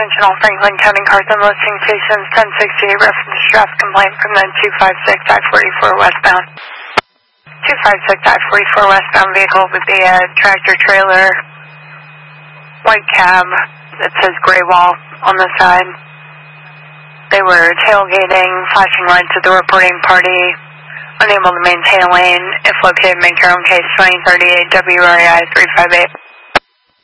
attention all Franklin County cars and listing stations 1068 reference draft complaint from the 256 I-44 westbound. 256 I-44 westbound vehicle with the tractor trailer, white cab that says gray wall on the side. They were tailgating, flashing lights at the reporting party, unable to maintain a lane. If located, make your own case, 2038 WRI 358.